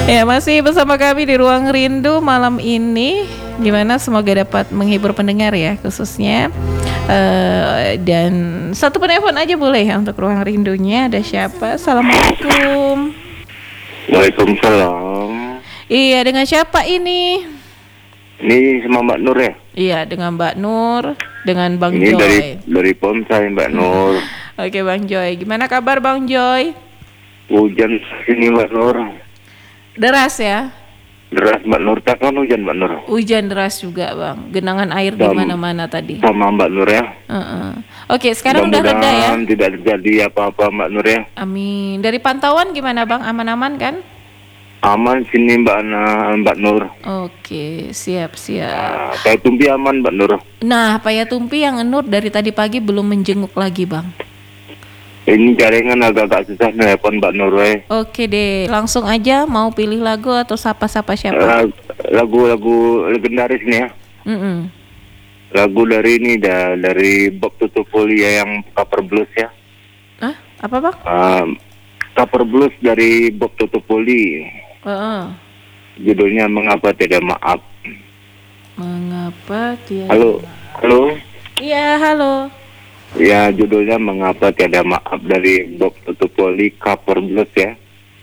Ya, masih bersama kami di Ruang Rindu malam ini. Gimana, semoga dapat menghibur pendengar ya, khususnya. Dan satu penelpon aja boleh ya untuk Ruang Rindunya. Ada siapa? Assalamualaikum. Waalaikumsalam. Iya, dengan siapa ini? Ini sama Mbak Nur ya? Iya, dengan Mbak Nur, dengan Bang Ini Joy. dari Pomsai Mbak Nur. Oke, Bang Joy. Gimana kabar Bang Joy? Hujan sini Mbak Nur. Deras ya? Deras Mbak Nur, tak kan hujan Mbak Nur? Hujan deras juga Bang. Genangan air di mana-mana tadi. Sama Mbak Nur ya. Oke, sekarang udah reda ya? Tidak terjadi apa-apa Mbak Nur ya. Amin. Dari pantauan gimana Bang? Aman-aman kan? Aman sini Mbak Nur. Oke, siap. Kayak tumpi aman Mbak Nur. Nah, Pak Tumpi yang Nur dari tadi pagi belum menjenguk lagi Bang. Ini jaringan agak susah nelpon Mbak Nur. Oke deh, langsung aja mau pilih lagu atau sapa-sapa siapa? Lagu legendaris nih ya. Lagu dari ini dari Bob Tutupoli yang cover blues ya. Hah? Apa Bang? Cover blues dari Bob Tutupoli. Judulnya Mengapa Tidak Maaf. Mengapa tiada? Halo. Iya, halo. Ya, judulnya Mengapa Tiada Maaf dari Bob Tutupoli cover blues ya.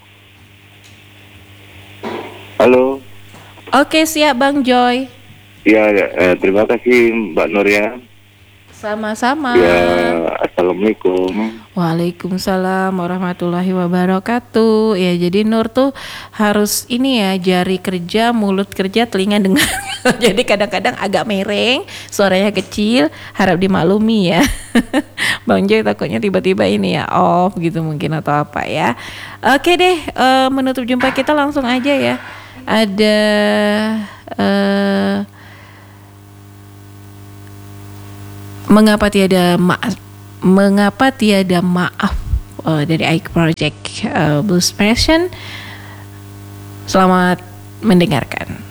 Halo. Oke, siap Bang Joy. Ya, terima kasih Mbak Nur ya. Sama-sama. Ya, assalamualaikum. Waalaikumsalam warahmatullahi wabarakatuh. Ya, jadi Nur tuh harus ini ya, jari kerja, mulut kerja, telinga dengar. Jadi kadang-kadang agak mereng, suaranya kecil, harap dimaklumi ya. Bang Joy takutnya tiba-tiba ini ya off gitu mungkin atau apa ya. Oke deh, menutup jumpa kita langsung aja ya. Ada Mengapa Tiada Maaf dari Ike Project Blues Passion. Selamat mendengarkan.